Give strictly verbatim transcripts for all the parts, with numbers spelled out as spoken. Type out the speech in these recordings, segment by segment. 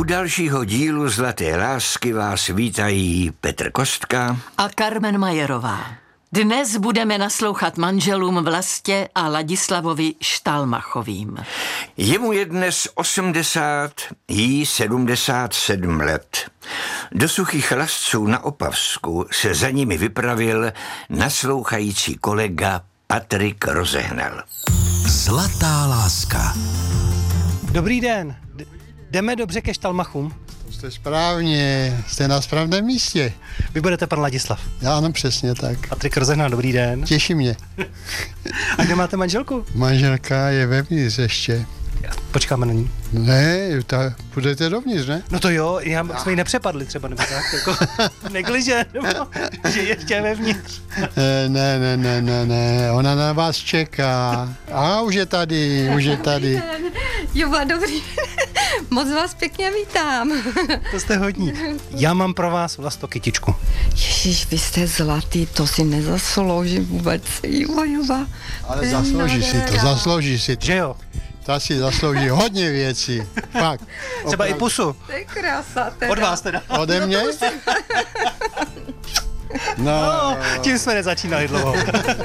U dalšího dílu Zlaté lásky vás vítají Petr Kostka a Carmen Majerová. Dnes budeme naslouchat manželům Vlastě a Ladislavovi Štalmachovým. Jemu je dnes osmdesát, jí sedmdesát sedm let. Do Suchých Lasců na Opavsku se za nimi vypravil naslouchající kolega Patrik Rozehnal. Zlatá láska. Dobrý den. D- jdeme dobře ke Štalmachům? To jste správně, jste na správném místě. Vy budete pan Ladislav. Já ano, přesně tak. Patrik Rozehnal, dobrý den. Těší mě. A kde máte manželku? Manželka je vevnitř ještě. Počkáme na ní. Ne, ta, půjdete dovnitř, ne? No to jo, já, jsme ji nepřepadli třeba, nebo tak, jako negliže, nebo že ještě vevnitř. Ne, ne, ne, ne, ne, ona na vás čeká. A už je tady, už je tady. Juba, dobrý. Moc vás pěkně vítám. To jste hodní. Já mám pro vás Vlasto kytičku. Ježíš, vy jste zlatý, to si nezasloužím vůbec. Juba, Juba. Ale zaslouží si to, zaslouží si to. Že jo? Ta si zaslouží hodně věcí. Fakt. Třeba i pusu. To je krása teda. Od vás teda. Ode mě? No, No, tím jsme nezačínali dlouho.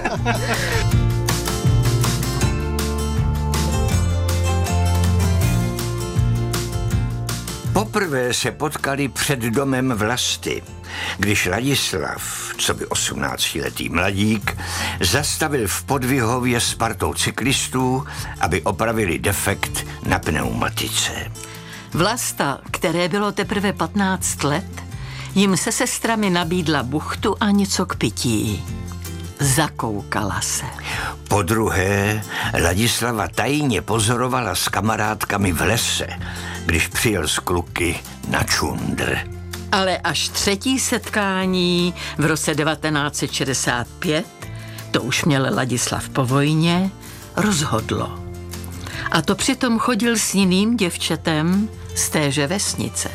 Poprvé se potkali před domem Vlasty, když Ladislav, co by osmnáctiletý mladík, zastavil v Podvihově s partou cyklistů, aby opravili defekt na pneumatice. Vlasta, které bylo teprve patnáct let, jim se sestrami nabídla buchtu a něco k pití. Zakoukala se. Podruhé Ladislava tajně pozorovala s kamarádkami v lese, když přijel z kluky na čundr. Ale až třetí setkání v roce devatenáct set šedesát pět, to už měl Ladislav po vojně, rozhodlo. A to přitom chodil s jiným děvčetem z téže vesnice.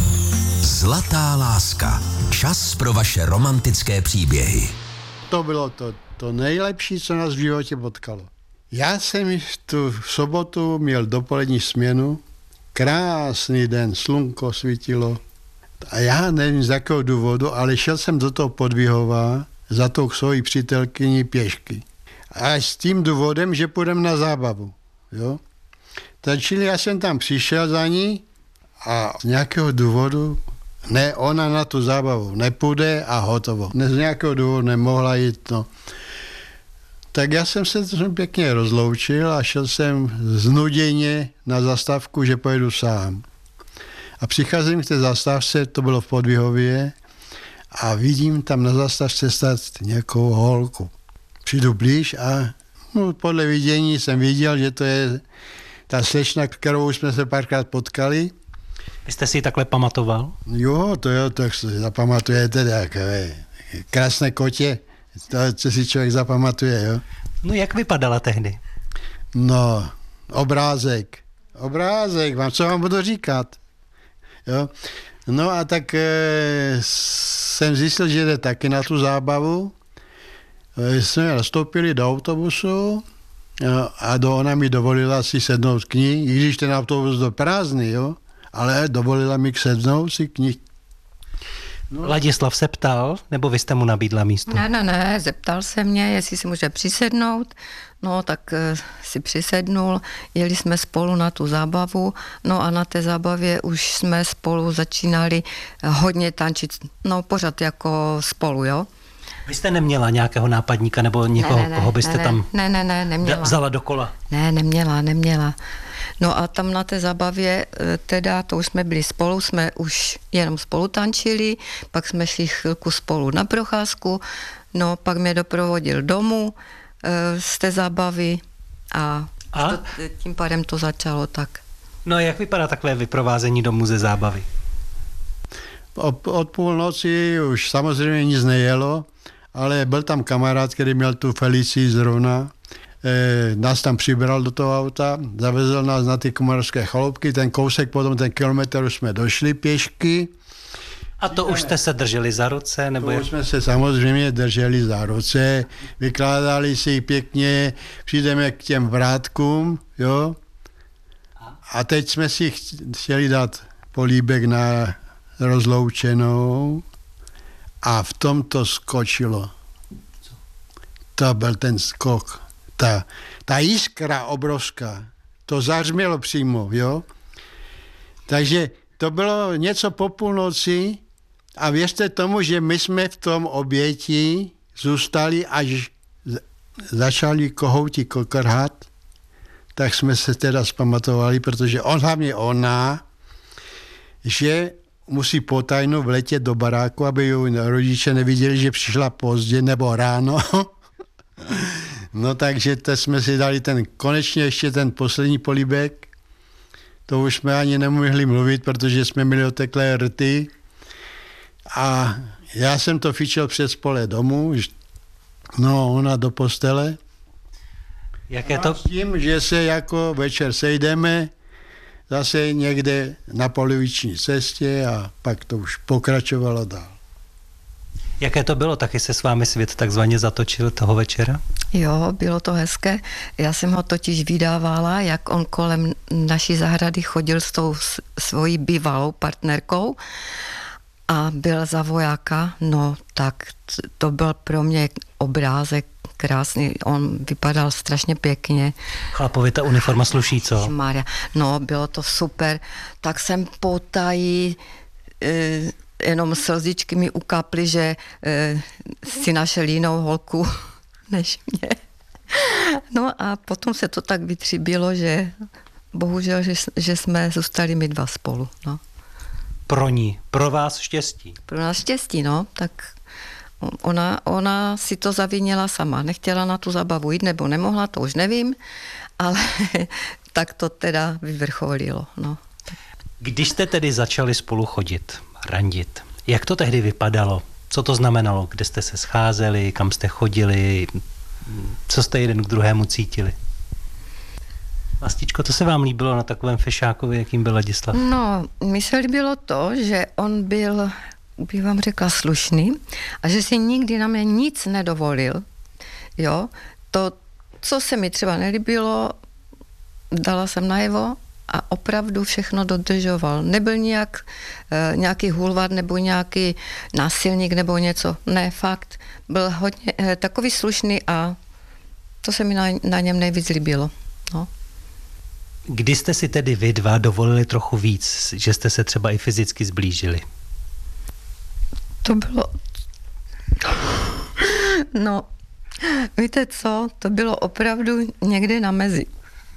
Zlatá láska. Čas pro vaše romantické příběhy. to bylo to, to nejlepší, co nás v životě potkalo. Já jsem tu sobotu měl dopolední směnu, krásný den, slunko svítilo a já nevím z jakého důvodu, ale šel jsem do toho Podvihova za tou svojí přítelkyní pěšky. A s tím důvodem, že půjdeme na zábavu. Jo? Takže já jsem tam přišel za ní a z nějakého důvodu ne, ona na tu zábavu nepůjde a hotovo. Ne, z nějakého důvodu nemohla jít, no. Tak já jsem se pěkně rozloučil a šel jsem znuděně na zastávku, že pojedu sám. A přicházím k té zastávce, to bylo v Podvihově, a vidím tam na zastávce stát nějakou holku. Přijdu blíž a no, podle vidění jsem viděl, že to je ta slečna, kterou už jsme se párkrát potkali. Vy jste si ji takhle pamatoval? Jo, to jo, tak si zapamatujete, takové krásné kotě, to, co si člověk zapamatuje, jo. No jak vypadala tehdy? No, obrázek, obrázek, vám, co vám budu říkat, jo. No a tak e, jsem zjistil, že jde taky na tu zábavu. E, jsme nastoupili do autobusu jo, a do, ona mi dovolila si sednout k ní, i když ten autobus byl prázdný, jo, ale dovolila mi sednout si k ní. No. Ladislav se ptal, nebo vy jste mu nabídla místo? Ne, ne, ne, zeptal se mě, jestli si může přisednout, no tak uh, si přisednul, jeli jsme spolu na tu zábavu, no a na té zábavě už jsme spolu začínali hodně tančit, no pořád jako spolu, jo. Vy jste neměla nějakého nápadníka nebo někoho, ne, ne, koho byste ne, tam ne, ne, ne, neměla. vzala do kola? Ne, neměla, neměla. No a tam na té zábavě, teda to už jsme byli spolu, jsme už jenom spolu tančili, pak jsme šli chvilku spolu na procházku, no pak mě doprovodil domů e, z té zábavy a, a? To, tím pádem to začalo tak. No jak vypadá takové vyprovázení domů ze zábavy? Od, od půlnoci už samozřejmě nic nejelo, ale byl tam kamarád, který měl tu Felicii zrovna, e, nás tam přibral do toho auta, zavezl nás na ty Komarovské chaloupky, ten kousek, potom ten kilometr už jsme došli pěšky. A to už jste se drželi za ruce? Nebo To jak? už jsme se samozřejmě drželi za ruce, vykládali si pěkně, přijdeme k těm vrátkům, jo. A teď jsme si chtěli dát políbek na rozloučenou a v tom to skočilo. To byl ten skok. Ta, ta jiskra obrovská. To zařmělo přímo, jo. Takže to bylo něco po půlnoci a věřte tomu, že my jsme v tom oběti zůstali, až začali kohouti kokrhat, tak jsme se teda zpamatovali, protože on, hlavně ona, že musí potajno vletět do baráku, aby ju rodiče neviděli, že přišla pozdě nebo ráno. No takže to jsme si dali ten, konečně ještě ten poslední políbek. To už jsme ani nemohli mluvit, protože jsme měli oteklé rty. A já jsem to fičil přes pole domů, no ona do postele. Jaké to... S tím, že se jako večer sejdeme zase někde na poloviční cestě a pak to už pokračovalo dál. Jaké to bylo? Taky se s vámi svět takzvaně zatočil toho večera? Jo, bylo to hezké. Já jsem ho totiž vydávala, jak on kolem naší zahrady chodil s tou svojí bývalou partnerkou a byl za vojáka. No tak to byl pro mě obrázek krásný. On vypadal strašně pěkně. Chlapovi ta uniforma sluší, co? Maria. No, bylo to super. Tak jsem potají e, jenom slzičky mi ukáply, že e, si našel jinou holku než mě. No a potom se to tak vytřibilo, že bohužel, že, že jsme zůstali my dva spolu. No. Pro ní, pro vás štěstí. Pro nás štěstí, no, tak ona, ona si to zavinila sama. Nechtěla na tu zabavu jít, nebo nemohla, to už nevím, ale tak to teda vyvrcholilo, no. Když jste tedy začali spolu chodit, randit, jak to tehdy vypadalo? Co to znamenalo? Kde jste se scházeli, kam jste chodili, co jste jeden k druhému cítili? Vlastičko, to se vám líbilo na takovém fešákovi, jakým byl Ladislav? No, mi se líbilo to, že on byl, bych vám řekla, slušný a že si nikdy na mě nic nedovolil. Jo, to, co se mi třeba nelíbilo, dala jsem najevo a opravdu všechno dodržoval. Nebyl nějak, e, nějaký hulvát nebo nějaký násilník nebo něco. Ne, fakt. Byl hodně e, takový slušný a to se mi na, na něm nejvíc líbilo. No. Kdy jste si tedy vy dva dovolili trochu víc, že jste se třeba i fyzicky zblížili? To bylo... No, víte co? To bylo opravdu někde na mezi.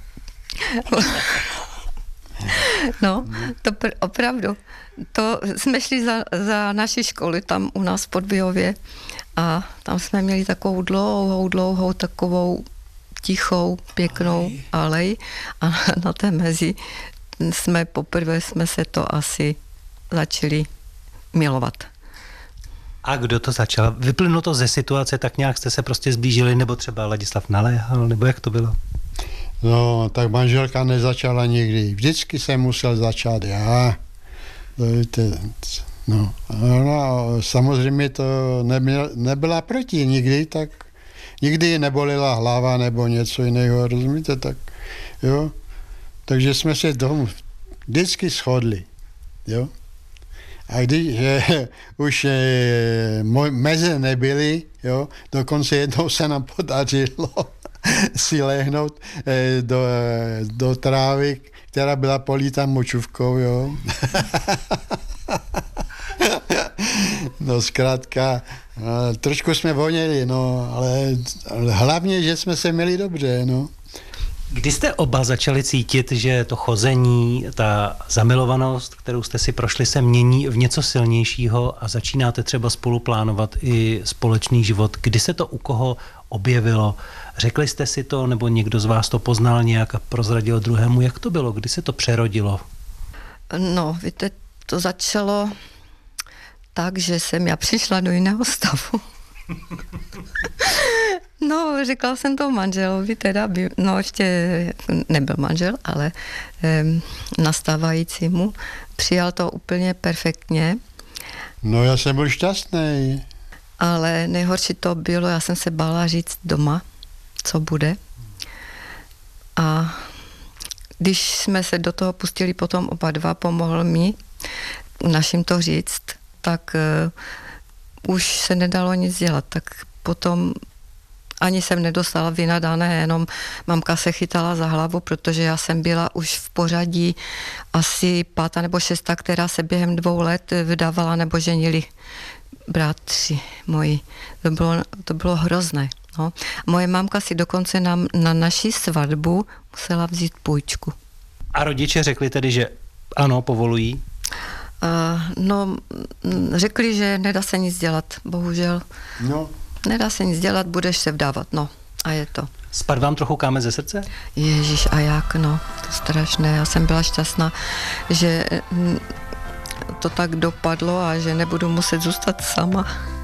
No, to pr- opravdu. To jsme šli za, za naší školy tam u nás v Podběhově a tam jsme měli takovou dlouhou, dlouhou, takovou tichou, pěknou alej a na, na té mezi jsme poprvé jsme se to asi začali milovat. A kdo to začal? Vyplynulo to ze situace, tak nějak jste se prostě zblížili, nebo třeba Ladislav naléhal, nebo jak to bylo? No, tak manželka nezačala nikdy. Vždycky jsem musel začát já. No, ona samozřejmě to nebyla, nebyla proti nikdy, tak nikdy nebolila hlava nebo něco jiného, rozumíte, tak jo. Takže jsme se domů vždycky shodli, jo. A když eh, už eh, meze nebyly, jo, dokonce jednou se nám podařilo si lehnout eh, do, do trávy, která byla políta močůvkou, jo. No zkrátka, no, trošku jsme voněli, no, ale, ale hlavně, že jsme se měli dobře, no. Kdy jste oba začali cítit, že to chození, ta zamilovanost, kterou jste si prošli, se mění v něco silnějšího a začínáte třeba spolu plánovat i společný život? Kdy se to u koho objevilo? Řekli jste si to, nebo někdo z vás to poznal nějak a prozradil druhému? Jak to bylo? Kdy se to přerodilo? No, víte, to začalo tak, že jsem já přišla do jiného stavu. No, říkala jsem to manželovi, teda, by, no ještě nebyl manžel, ale um, nastávajícímu. Přijal to úplně perfektně. No, já jsem byl šťastný. Ale nejhorší to bylo, já jsem se bála říct doma, co bude. A když jsme se do toho pustili potom oba dva, pomohl mi našim to říct, tak uh, už se nedalo nic dělat. Tak potom ani jsem nedostala vynadané, jenom mamka se chytala za hlavu, protože já jsem byla už v pořadí asi pátá nebo šestá, která se během dvou let vydávala nebo ženili bratři moji. To bylo, to bylo hrozné. No. Moje mamka si dokonce na, na naši svatbu musela vzít půjčku. A rodiče řekli tedy, že ano, povolují? Uh, no, řekli, že nedá se nic dělat, bohužel. No. Nedá se nic dělat, budeš se vdávat, no. A je to. Spad vám trochu kámen ze srdce? Ježíš, a jak, no. To strašné. Já jsem byla šťastná, že to tak dopadlo a že nebudu muset zůstat sama.